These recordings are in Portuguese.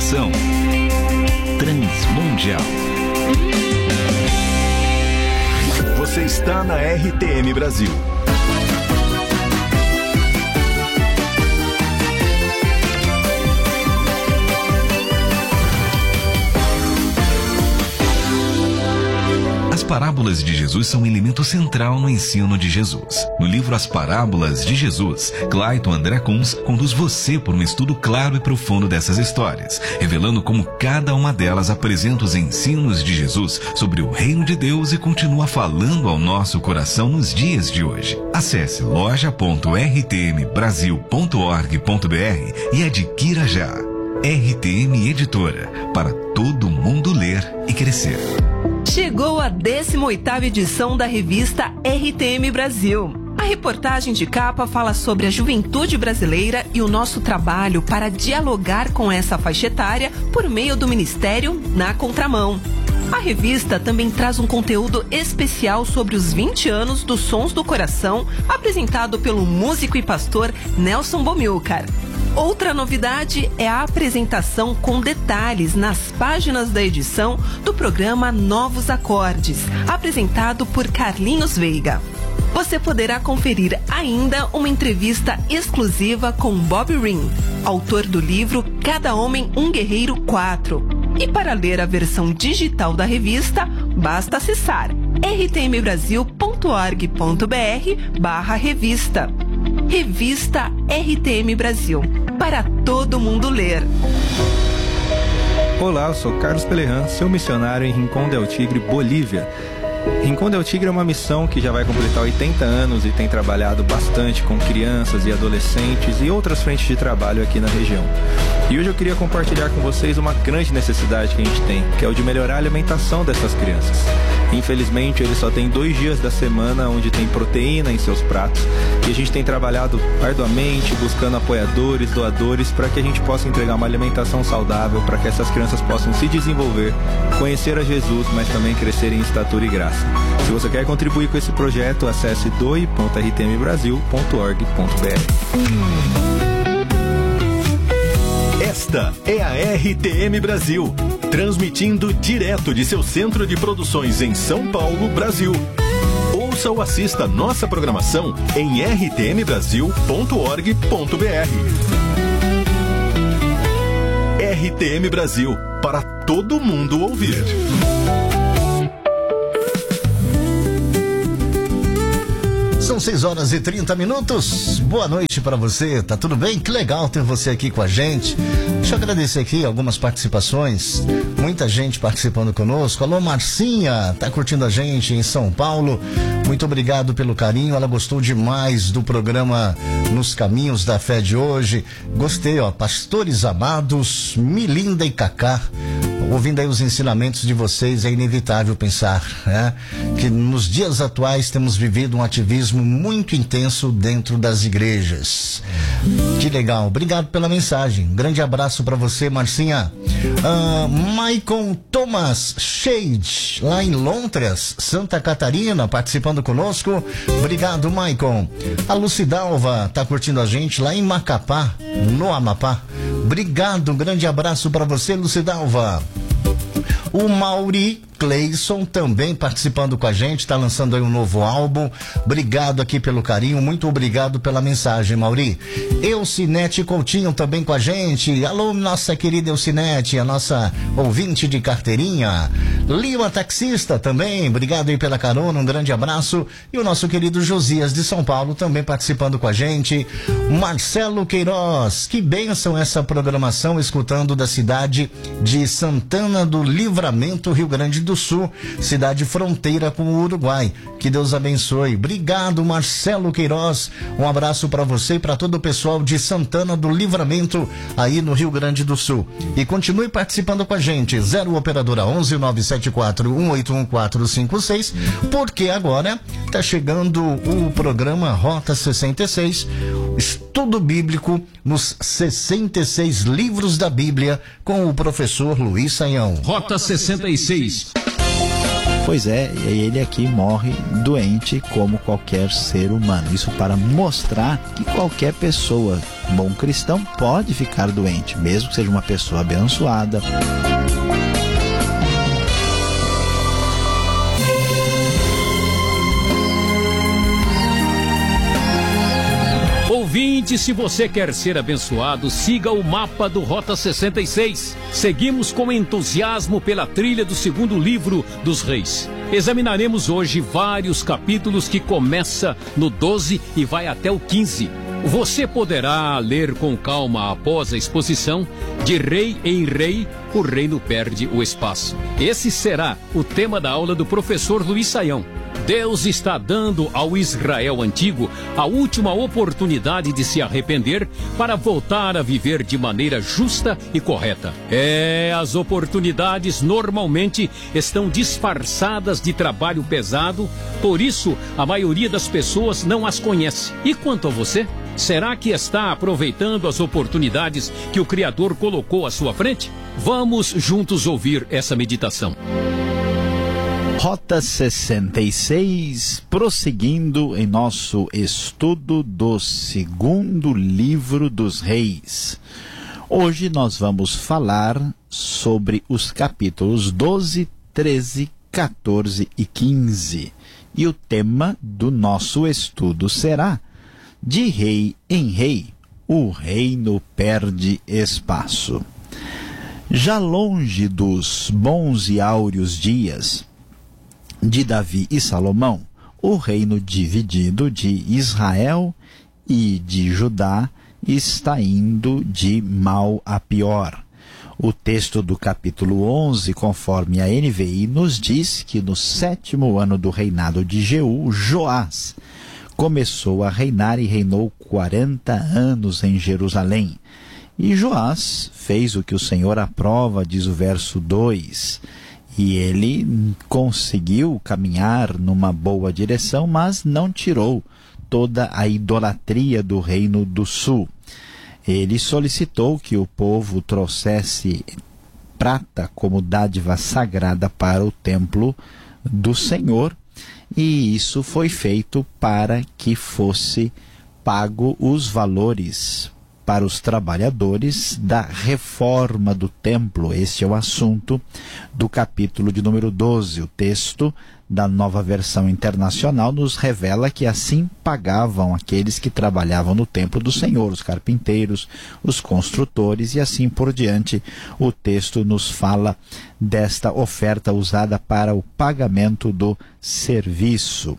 coração. Transmundial. Você está na RTM Brasil. As parábolas de Jesus são um elemento central no ensino de Jesus. No livro As Parábolas de Jesus, Clayton André Kunz conduz você por um estudo claro e profundo dessas histórias, revelando como cada uma delas apresenta os ensinos de Jesus sobre o reino de Deus e continua falando ao nosso coração nos dias de hoje. Acesse loja.rtmbrasil.org.br e adquira já. RTM Editora, para todo mundo ler e crescer. Chegou a 18ª edição da revista RTM Brasil. A reportagem de capa fala sobre a juventude brasileira e o nosso trabalho para dialogar com essa faixa etária por meio do Ministério Na Contramão. A revista também traz um conteúdo especial sobre os 20 anos dos Sons do Coração, apresentado pelo músico e pastor Nelson Bomilcar. Outra novidade é a apresentação com detalhes nas páginas da edição do programa Novos Acordes, apresentado por Carlinhos Veiga. Você poderá conferir ainda uma entrevista exclusiva com Bob Ring, autor do livro Cada Homem um Guerreiro 4. E para ler a versão digital da revista, basta acessar rtmbrasil.org.br/revista. Revista RTM Brasil, para todo mundo ler. Olá, eu sou Carlos Pelerran, seu missionário em Rincón del Tigre, Bolívia. Rincón del Tigre é uma missão que já vai completar 80 anos e tem trabalhado bastante com crianças e adolescentes e outras frentes de trabalho aqui na região. E hoje eu queria compartilhar com vocês uma grande necessidade que a gente tem, que é o de melhorar a alimentação dessas crianças. Infelizmente, eles só têm 2 dias da semana onde tem proteína em seus pratos e a gente tem trabalhado arduamente, buscando apoiadores, doadores, para que a gente possa entregar uma alimentação saudável, para que essas crianças possam se desenvolver, conhecer a Jesus, mas também crescer em estatura e graça. Se você quer contribuir com esse projeto, acesse doe.rtmbrasil.org.br. Esta é a RTM Brasil, transmitindo direto de seu centro de produções em São Paulo, Brasil. Ouça ou assista nossa programação em rtmbrasil.org.br. RTM Brasil, para todo mundo ouvir. São 6h30. Boa noite para você, tá tudo bem? Que legal ter você aqui com a gente. Deixa eu agradecer aqui algumas participações, muita gente participando conosco. Alô, Marcinha, tá curtindo a gente em São Paulo. Muito obrigado pelo carinho, ela gostou demais do programa Nos Caminhos da Fé de hoje. Gostei, ó, pastores amados, Milinda e Cacá. Ouvindo aí os ensinamentos de vocês, é inevitável pensar, né, que nos dias atuais temos vivido um ativismo muito intenso dentro das igrejas. Que legal, obrigado pela mensagem. Grande abraço para você, Marcinha. Maicon Thomas Shade, lá em Londres, Santa Catarina, participando conosco. Obrigado, Maicon. A Lucidalva tá curtindo a gente lá em Macapá, no Amapá. Obrigado, grande abraço para você, Lucidalva. O Mauri Cleison também participando com a gente, está lançando aí um novo álbum. Obrigado aqui pelo carinho, muito obrigado pela mensagem, Mauri. Elcinete Coutinho também com a gente. Alô, nossa querida Elcinete, a nossa ouvinte de carteirinha. Lima Taxista também, obrigado aí pela carona, um grande abraço. E o nosso querido Josias de São Paulo também participando com a gente. Marcelo Queiroz, que bênção essa programação, escutando da cidade de Santana do Livramento, Rio Grande do Sul, cidade fronteira com o Uruguai. Que Deus abençoe. Obrigado, Marcelo Queiroz. Um abraço para você e para todo o pessoal de Santana do Livramento, aí no Rio Grande do Sul. E continue participando com a gente. 0 operadora 11 974 181 456, porque agora está chegando o programa Rota 66, estudo bíblico nos 66 livros da Bíblia, com o professor Luiz Saião. Rota 66. Pois é, ele aqui morre doente como qualquer ser humano. Isso para mostrar que qualquer pessoa, bom cristão, pode ficar doente, mesmo que seja uma pessoa abençoada. Ouvinte, se você quer ser abençoado, siga o mapa do Rota 66. Seguimos com entusiasmo pela trilha do segundo livro dos Reis. Examinaremos hoje vários capítulos que começa no 12 e vai até o 15. Você poderá ler com calma após a exposição. De rei em rei, o reino perde o espaço. Esse será o tema da aula do professor Luiz Saião. Deus está dando ao Israel antigo a última oportunidade de se arrepender para voltar a viver de maneira justa e correta. As oportunidades normalmente estão disfarçadas de trabalho pesado, por isso a maioria das pessoas não as conhece. E quanto a você? Será que está aproveitando as oportunidades que o Criador colocou à sua frente? Vamos juntos ouvir essa meditação. Rota 66, prosseguindo em nosso estudo do segundo livro dos Reis. Hoje nós vamos falar sobre os capítulos 12, 13, 14 e 15. E o tema do nosso estudo será: de rei em rei, o reino perde espaço. Já longe dos bons e áureos dias de Davi e Salomão, o reino dividido de Israel e de Judá está indo de mal a pior. O texto do capítulo 11, conforme a NVI, nos diz que no 7º ano do reinado de Jeú, Joás começou a reinar e reinou 40 anos em Jerusalém. E Joás fez o que o Senhor aprova, diz o verso 2. E ele conseguiu caminhar numa boa direção, mas não tirou toda a idolatria do reino do sul. Ele solicitou que o povo trouxesse prata como dádiva sagrada para o templo do Senhor, e isso foi feito para que fosse pago os valores para os trabalhadores da reforma do templo. Este é o assunto do capítulo de número 12. O texto da Nova Versão Internacional nos revela que assim pagavam aqueles que trabalhavam no templo do Senhor, os carpinteiros, os construtores e assim por diante. O texto nos fala desta oferta usada para o pagamento do serviço.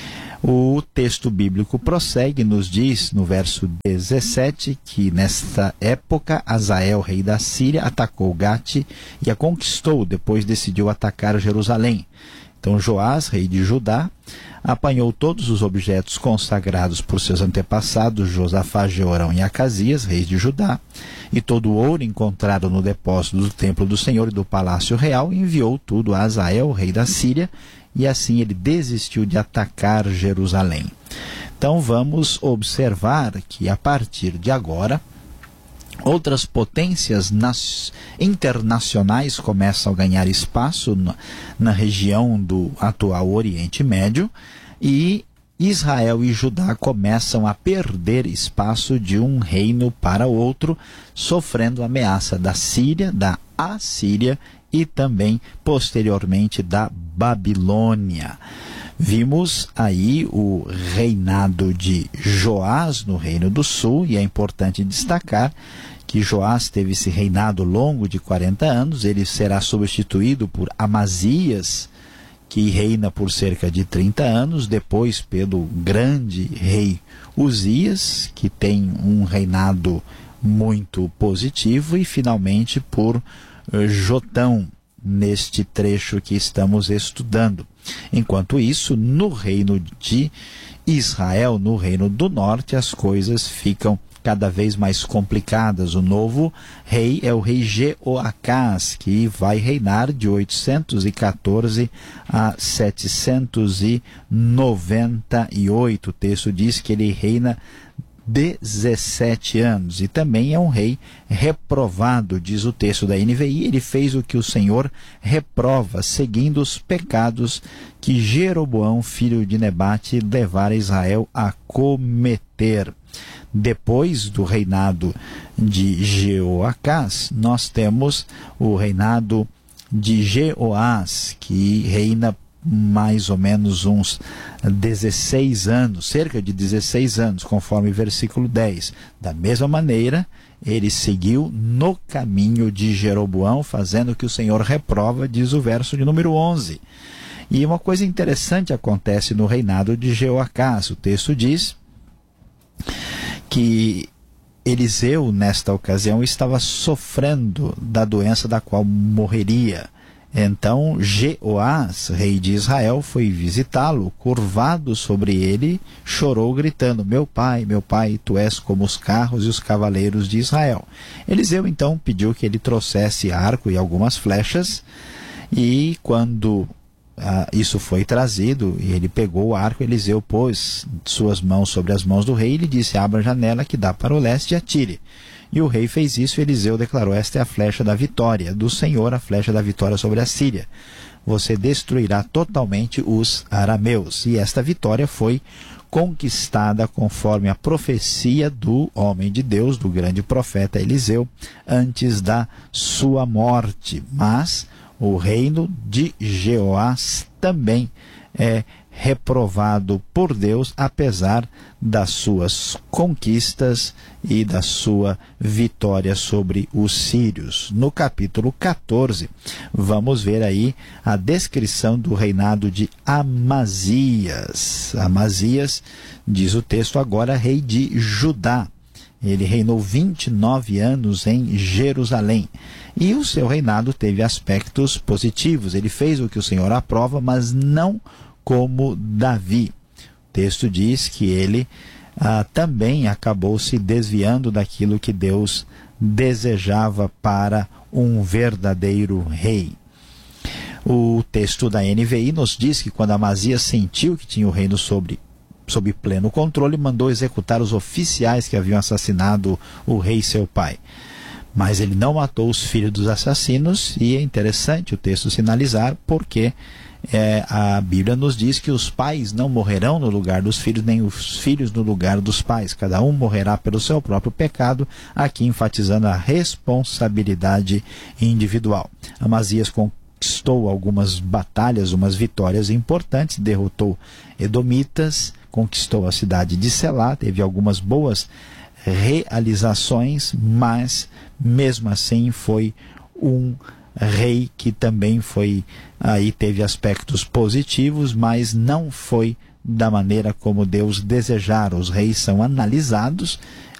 O texto bíblico prossegue, nos diz no verso 17 que nesta época Azael, rei da Síria, atacou Gate e a conquistou, depois decidiu atacar Jerusalém. Então Joás, rei de Judá, apanhou todos os objetos consagrados por seus antepassados, Josafá, Jeorão e Acasias, reis de Judá, e todo o ouro encontrado no depósito do templo do Senhor e do palácio real, e enviou tudo a Azael, rei da Síria, e assim ele desistiu de atacar Jerusalém. Então vamos observar que a partir de agora outras potências internacionais começam a ganhar espaço na região do atual Oriente Médio, e Israel e Judá começam a perder espaço de um reino para outro, sofrendo ameaça da Síria, da Assíria e também, posteriormente, da Babilônia. Vimos aí o reinado de Joás no Reino do Sul, e é importante destacar que Joás teve esse reinado longo de 40 anos, ele será substituído por Amazias, que reina por cerca de 30 anos, depois pelo grande rei Uzias, que tem um reinado muito positivo, e finalmente por Jotão, neste trecho que estamos estudando. Enquanto isso, no reino de Israel, no reino do norte, as coisas ficam cada vez mais complicadas. O novo rei é o rei Jeoacás, que vai reinar de 814 a 798. O texto diz que ele reina 17 anos. E também é um rei reprovado, diz o texto da NVI. Ele fez o que o Senhor reprova, seguindo os pecados que Jeroboão, filho de Nebate, levara Israel a cometer. Depois do reinado de Jeoacás, nós temos o reinado de Jeoás, que reina mais ou menos uns 16 anos, cerca de 16 anos, conforme versículo 10. Da mesma maneira, ele seguiu no caminho de Jeroboão, fazendo o que o Senhor reprova, diz o verso de número 11. E uma coisa interessante acontece no reinado de Jeoacás. O texto diz que Eliseu, nesta ocasião, estava sofrendo da doença da qual morreria. Então Jeoás, rei de Israel, foi visitá-lo, curvado sobre ele, chorou gritando: meu pai, tu és como os carros e os cavaleiros de Israel. Eliseu então pediu que ele trouxesse arco e algumas flechas, e quando isso foi trazido, e ele pegou o arco, Eliseu pôs suas mãos sobre as mãos do rei e lhe disse: abra a janela que dá para o leste e atire. E o rei fez isso, e Eliseu declarou: esta é a flecha da vitória do Senhor, a flecha da vitória sobre a Síria. Você destruirá totalmente os arameus. E esta vitória foi conquistada conforme a profecia do homem de Deus, do grande profeta Eliseu, antes da sua morte. Mas o reino de Jeoás também é reprovado por Deus, apesar das suas conquistas e da sua vitória sobre os sírios. No capítulo 14, vamos ver aí a descrição do reinado de Amazias. Amazias, diz o texto, agora rei de Judá. Ele reinou 29 anos em Jerusalém. E o seu reinado teve aspectos positivos. Ele fez o que o Senhor aprova, mas não como Davi. O texto diz que ele também acabou se desviando daquilo que Deus desejava para um verdadeiro rei. O texto da NVI nos diz que quando Amazias sentiu que tinha o reino sob pleno controle, mandou executar os oficiais que haviam assassinado o rei seu pai. Mas ele não matou os filhos dos assassinos, e é interessante o texto sinalizar, porque a Bíblia nos diz que os pais não morrerão no lugar dos filhos, nem os filhos no lugar dos pais. Cada um morrerá pelo seu próprio pecado, aqui enfatizando a responsabilidade individual. Amazias conquistou algumas batalhas, umas vitórias importantes, derrotou edomitas, conquistou a cidade de Selá, teve algumas boas realizações, mas mesmo assim foi um rei que também teve aspectos positivos, mas não foi da maneira como Deus desejara. Os reis são analisados